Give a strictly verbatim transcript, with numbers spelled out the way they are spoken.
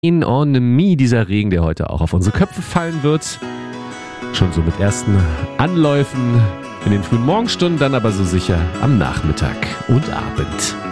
In on me, dieser Regen, der heute auch auf unsere Köpfe fallen wird. Schon so mit ersten Anläufen in den frühen Morgenstunden, dann aber so sicher am Nachmittag und Abend.